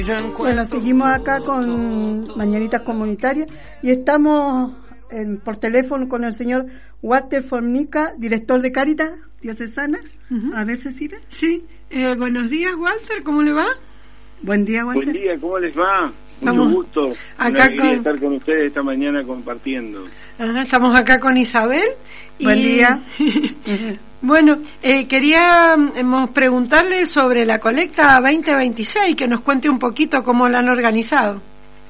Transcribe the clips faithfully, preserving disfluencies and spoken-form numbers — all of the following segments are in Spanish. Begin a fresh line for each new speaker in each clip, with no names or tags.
Bueno, seguimos acá con Mañanitas Comunitarias y estamos en, por teléfono con el señor Walter Fornica, director de Cáritas Diocesana. Uh-huh. A ver, Cecilia.
Sí, eh, buenos días, Walter, ¿cómo le va?
Buen día, Walter.
Buen día, ¿cómo les va?
Estamos
Mucho gusto.
Acá
Una alegría
con...
estar con ustedes esta mañana compartiendo.
Ajá, estamos acá con Isabel. Y...
Buen día.
Bueno, eh, queríamos preguntarle sobre la colecta veinte veintiséis, que nos cuente un poquito cómo la han organizado.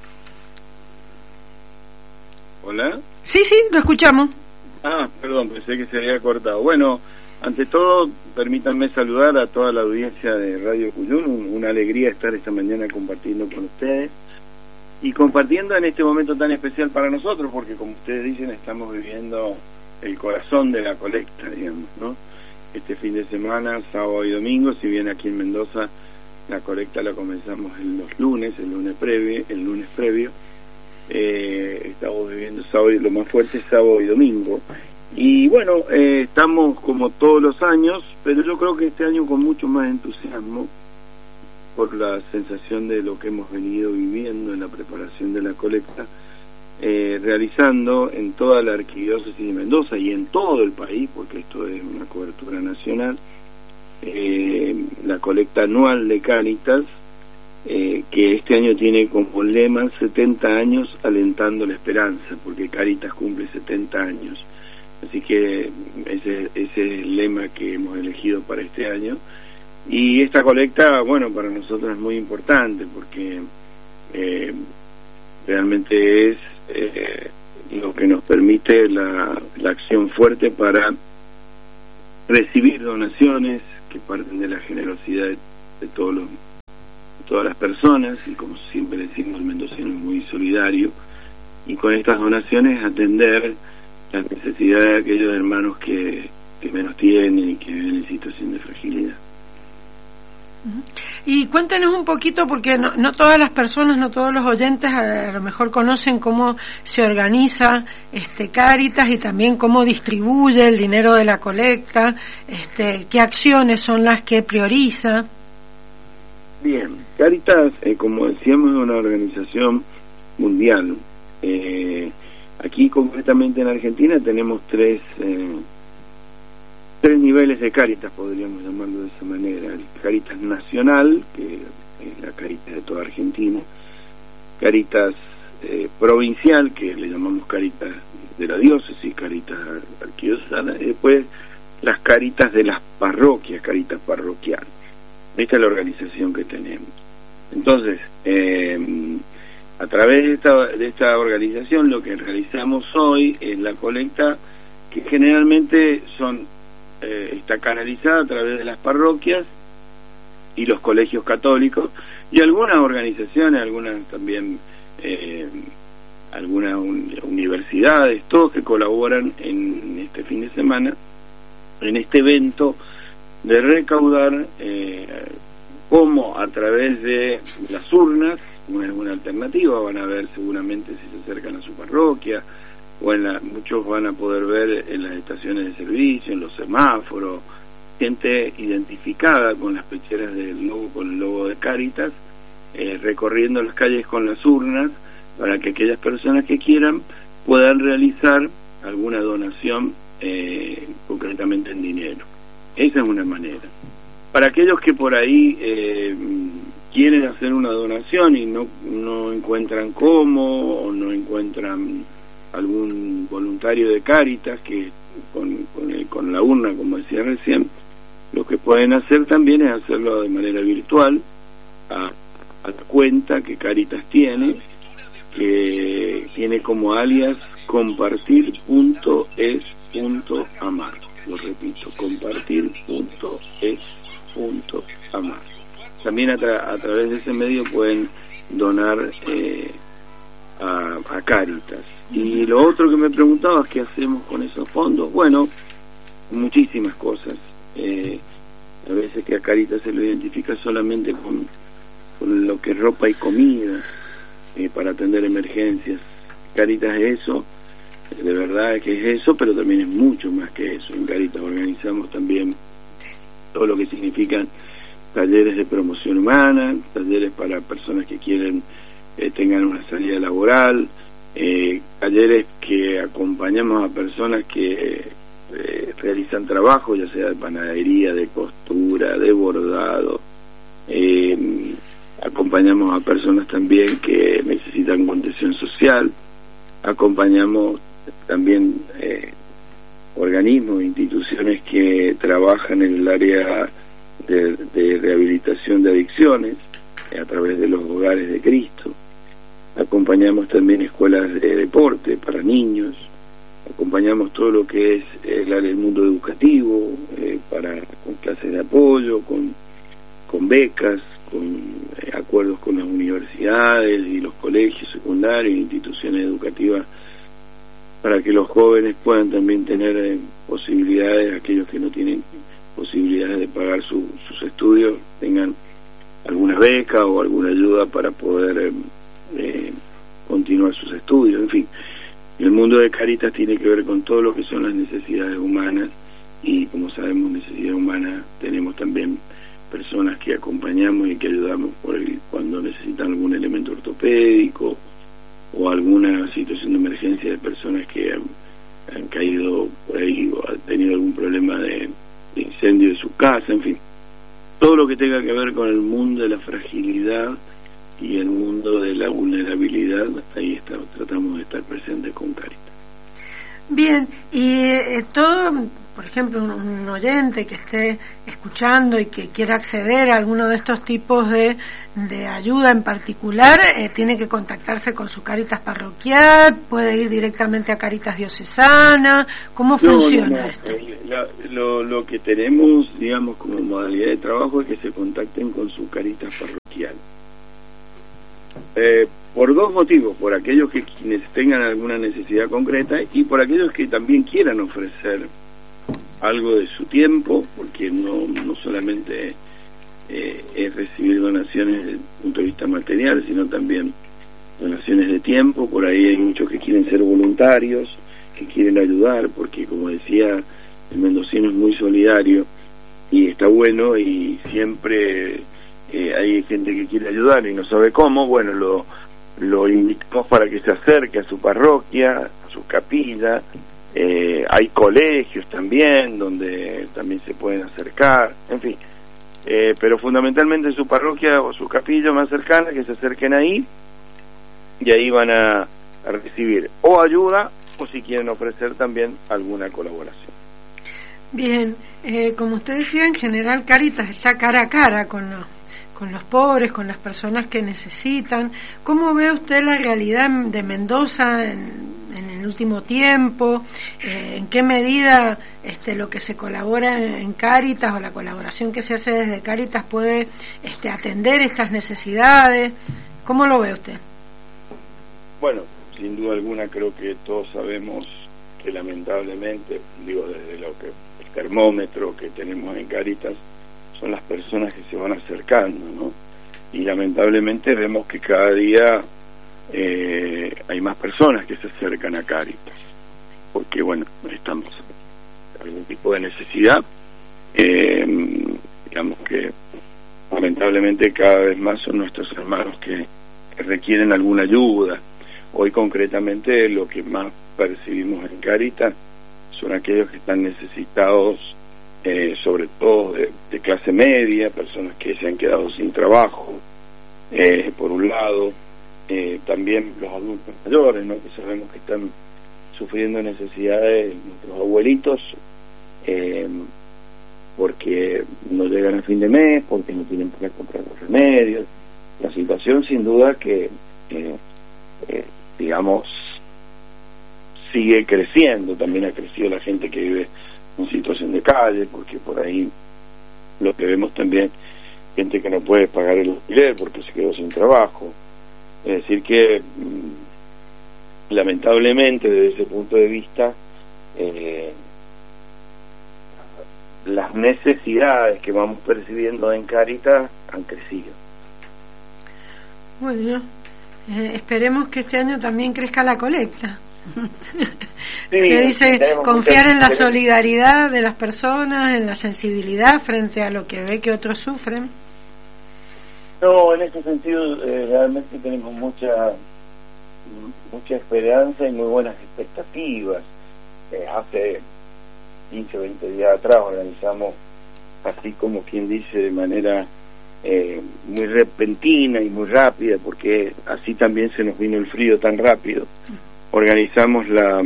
¿Hola?
Sí, sí, lo escuchamos.
Ah, perdón, pensé que se había cortado. Bueno, ante todo, permítanme saludar a toda la audiencia de Radio Cuyún. Una alegría estar esta mañana compartiendo con ustedes y compartiendo en este momento tan especial para nosotros, porque como ustedes dicen, estamos viviendo el corazón de la colecta, digamos, ¿no? Este fin de semana, sábado y domingo, si bien aquí en Mendoza la colecta la comenzamos en los lunes, el lunes previo, el lunes previo, eh, estamos viviendo sábado, lo más fuerte es sábado y domingo. Y bueno, eh, estamos como todos los años, pero yo creo que este año con mucho más entusiasmo, por la sensación de lo que hemos venido viviendo en la preparación de la colecta, eh, realizando en toda la arquidiócesis de Mendoza y en todo el país, porque esto es una cobertura nacional, eh, la colecta anual de Cáritas, eh, que este año tiene como lema setenta años alentando la esperanza, porque Cáritas cumple setenta años. Así que ese, ese es el lema que hemos elegido para este año. Y esta colecta, bueno, para nosotros es muy importante porque eh, realmente es eh, lo que nos permite la, la acción fuerte para recibir donaciones que parten de la generosidad de, de todos los, de todas las personas, y como siempre decimos, el mendocino es muy solidario, y con estas donaciones atender las necesidades de aquellos hermanos que, que menos tienen y que viven en situación de fragilidad.
Y cuéntenos un poquito, porque no, no todas las personas, no todos los oyentes a, a lo mejor conocen cómo se organiza este Cáritas y también cómo distribuye el dinero de la colecta, este, qué acciones son las que prioriza.
Bien, Cáritas, eh, como decíamos, es una organización mundial. Eh, aquí concretamente en Argentina tenemos tres eh, tres niveles de Cáritas, podríamos llamarlo de esa manera. El Cáritas nacional, que es la Cáritas de toda Argentina; Cáritas eh, provincial, que le llamamos Cáritas de la diócesis, Cáritas arquidiocesana; y después las Cáritas de las parroquias, Cáritas parroquial. Esta es la organización que tenemos. Entonces, eh, a través de esta, de esta organización, lo que realizamos hoy es la colecta, que generalmente son eh, está canalizada a través de las parroquias y los colegios católicos y algunas organizaciones, algunas también eh, algunas un, universidades, todos que colaboran en este fin de semana, en este evento de recaudar eh, cómo a través de las urnas, una, una alternativa, van a ver seguramente si se acercan a su parroquia, o en la, muchos van a poder ver en las estaciones de servicio, en los semáforos, gente identificada con las pecheras del logo, con el logo de Cáritas, eh, recorriendo las calles con las urnas, para que aquellas personas que quieran puedan realizar alguna donación, eh, concretamente en dinero. Esa es una manera. Para aquellos que por ahí eh, quieren hacer una donación y no, no encuentran cómo, o no encuentran algún voluntario de Cáritas que con, con, el, con la urna, como decía recién, lo que pueden hacer también es hacerlo de manera virtual a, a la cuenta que Cáritas tiene, que tiene como alias compartir punto es punto amar. Lo repito, compartir punto es punto amar. También a, tra a través de ese medio pueden donar eh, a, a Cáritas. Y lo otro que me preguntaba es qué hacemos con esos fondos. Bueno, muchísimas cosas. Eh, a veces que a Cáritas se lo identifica solamente con, con lo que es ropa y comida eh, para atender emergencias. Cáritas es eso, de verdad que es eso, pero también es mucho más que eso. En Cáritas organizamos también todo lo que significan talleres de promoción humana, talleres para personas que quieren eh, tengan una salida laboral, eh, talleres que acompañamos a personas que eh, realizan trabajo, ya sea de panadería, de costura, de bordado. Eh, acompañamos a personas también que necesitan contención social, acompañamos también eh, organismos, instituciones que trabajan en el área de, de rehabilitación de adicciones a través de los hogares de Cristo. Acompañamos también escuelas de deporte para niños, acompañamos todo lo que es el área del mundo educativo, eh, para con clases de apoyo, con, con becas, con eh, acuerdos con las universidades y los colegios secundarios, instituciones educativas, para que los jóvenes puedan también tener eh, posibilidades, aquellos que no tienen posibilidades de pagar su, sus estudios, tengan alguna beca o alguna ayuda para poder eh, eh, continuar sus estudios. En fin, el mundo de Cáritas tiene que ver con todo lo que son las necesidades humanas, y como sabemos, necesidades humanas tenemos también personas que acompañamos y que ayudamos por el, cuando necesitan algún elemento ortopédico o alguna situación de emergencia de personas que han, han caído por ahí o han tenido algún problema de, de incendio de su casa, en fin, todo lo que tenga que ver con el mundo de la fragilidad y el mundo de la vulnerabilidad, ahí está, tratamos de estar presentes con Cáritas.
Bien, y eh, todo, por ejemplo, un, un oyente que esté escuchando y que quiera acceder a alguno de estos tipos de, de ayuda en particular, eh, tiene que contactarse con su Cáritas parroquial, puede ir directamente a Cáritas diocesana. ¿Cómo funciona
no, no, no.
esto?
Eh, la, lo, lo que tenemos, digamos, como modalidad de trabajo es que se contacten con su Cáritas parroquial. Eh, por dos motivos: por aquellos que quienes tengan alguna necesidad concreta, y por aquellos que también quieran ofrecer algo de su tiempo, porque no, no solamente eh, es recibir donaciones desde el punto de vista material, sino también donaciones de tiempo. Por ahí hay muchos que quieren ser voluntarios, que quieren ayudar, porque como decía, el mendocino es muy solidario y está bueno, y siempre eh, hay gente que quiere ayudar y no sabe cómo. Bueno, lo, lo invitamos para que se acerque a su parroquia, a su capilla. Eh, hay colegios también donde también se pueden acercar, en fin, eh, pero fundamentalmente en su parroquia o su capilla más cercana, que se acerquen ahí, y ahí van a, a recibir o ayuda, o si quieren ofrecer también alguna colaboración.
Bien, eh, como usted decía, en general Cáritas está cara a cara con los, con los pobres, con las personas que necesitan. ¿Cómo ve usted la realidad de Mendoza en, en el último tiempo? Eh, ¿En qué medida este, lo que se colabora en, en Cáritas, o la colaboración que se hace desde Cáritas, puede este, atender estas necesidades? ¿Cómo lo ve usted?
Bueno, sin duda alguna creo que todos sabemos que lamentablemente, digo desde lo que el termómetro que tenemos en Cáritas, son las personas que se van acercando, ¿no? Y lamentablemente vemos que cada día eh, hay más personas que se acercan a Cáritas, porque bueno, estamos en algún tipo de necesidad, eh, digamos que lamentablemente cada vez más son nuestros hermanos que, que requieren alguna ayuda. Hoy concretamente lo que más percibimos en Cáritas son aquellos que están necesitados, eh, sobre todo de, de clase media, personas que se han quedado sin trabajo, eh, por un lado, eh, también los adultos mayores, ¿no?, que sabemos que están sufriendo necesidades, nuestros abuelitos, eh, porque no llegan a fin de mes, porque no tienen para comprar los remedios. La situación sin duda que eh, eh, digamos sigue creciendo. También ha crecido la gente que vive en situación de calle, porque por ahí lo que vemos también, gente que no puede pagar el alquiler porque se quedó sin trabajo. Es decir que mmm, lamentablemente desde ese punto de vista eh, las necesidades que vamos percibiendo en Cáritas han crecido.
Bueno, eh, esperemos que este año también crezca la colecta. Sí, que dice confiar en la solidaridad de las personas, en la sensibilidad frente a lo que ve que otros sufren.
No, en ese sentido eh, realmente tenemos mucha mucha esperanza y muy buenas expectativas. Eh, hace quince o veinte días atrás organizamos, así como quien dice, de manera eh, muy repentina y muy rápida, porque así también se nos vino el frío tan rápido, organizamos la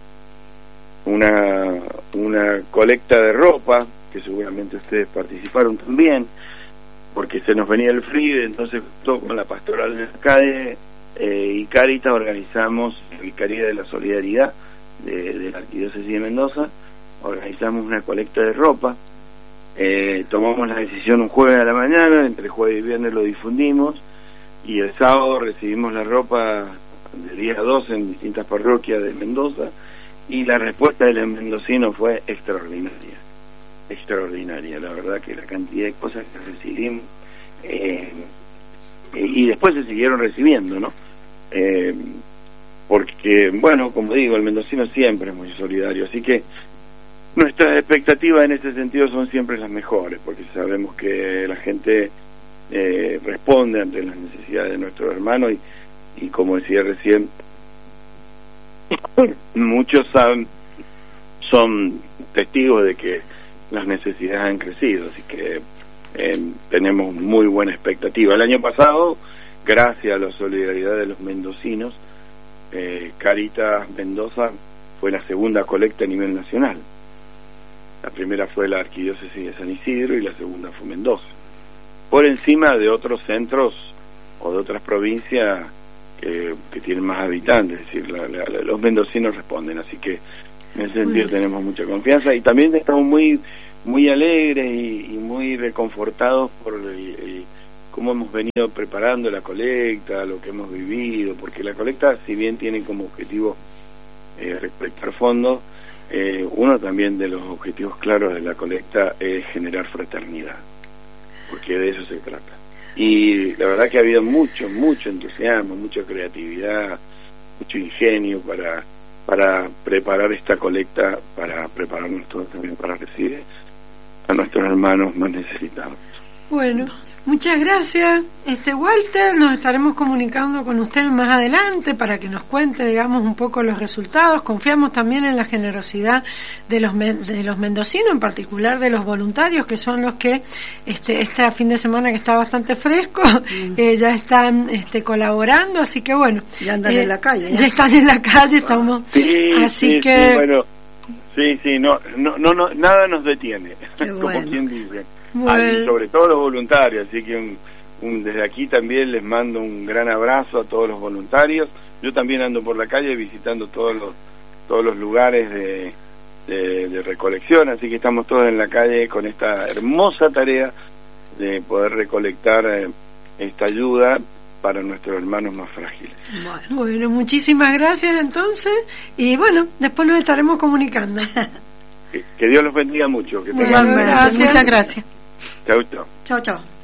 una una colecta de ropa, que seguramente ustedes participaron también, porque se nos venía el frío, y entonces junto con la Pastoral de la Calle eh, y Cáritas organizamos, la Vicaría de la Solidaridad de, de la Arquidiócesis de Mendoza, organizamos una colecta de ropa. Eh, tomamos la decisión un jueves a la mañana, entre jueves y viernes lo difundimos, y el sábado recibimos la ropa del día doce en distintas parroquias de Mendoza, y la respuesta de los mendocinos fue extraordinaria, extraordinaria, la verdad que la cantidad de cosas que recibimos, eh, y después se siguieron recibiendo, ¿no? Eh, porque, bueno, como digo, el mendocino siempre es muy solidario, así que nuestras expectativas en ese sentido son siempre las mejores, porque sabemos que la gente eh, responde ante las necesidades de nuestros hermanos, y, y como decía recién, muchos saben, son testigos de que las necesidades han crecido, así que eh, tenemos muy buena expectativa. El año pasado, gracias a la solidaridad de los mendocinos, eh, Cáritas Mendoza fue la segunda colecta a nivel nacional. La primera fue la Arquidiócesis de San Isidro y la segunda fue Mendoza, por encima de otros centros o de otras provincias que, que tienen más habitantes, es decir, la, la, los mendocinos responden, así que en ese sentido tenemos mucha confianza, y también estamos muy muy alegres y, y muy reconfortados por el, el, cómo hemos venido preparando la colecta, lo que hemos vivido, porque la colecta, si bien tiene como objetivo eh, recolectar fondos, Eh, uno también de los objetivos claros de la colecta es generar fraternidad, porque de eso se trata. Y la verdad que ha habido mucho, mucho entusiasmo, mucha creatividad, mucho ingenio para para preparar esta colecta, para prepararnos todos también para recibir a nuestros hermanos más necesitados.
Bueno, muchas gracias, este Walter. Nos estaremos comunicando con usted más adelante para que nos cuente, digamos, un poco los resultados. Confiamos también en la generosidad de los de los mendocinos, en particular de los voluntarios, que son los que este este fin de semana, que está bastante fresco, mm. eh, ya están este colaborando, así que bueno,
ya andan
eh,
en la calle, ¿eh?
ya están en la calle, estamos,
sí,
así
sí,
que
sí, bueno, sí, sí, no, no, no, no nada nos detiene,
bueno.
Como quien dice.
Bueno.
Ah, y sobre todo los voluntarios, así que un, un, desde aquí también les mando un gran abrazo a todos los voluntarios. Yo también ando por la calle visitando todos los todos los lugares de, de, de recolección, así que estamos todos en la calle con esta hermosa tarea de poder recolectar eh, esta ayuda para nuestros hermanos más frágiles.
Bueno, bueno, muchísimas gracias entonces, y bueno, después nos estaremos comunicando.
Que, que Dios los bendiga mucho. Que
bueno, gracias.
Muchas gracias.
Chau, chau.
Chao, chao.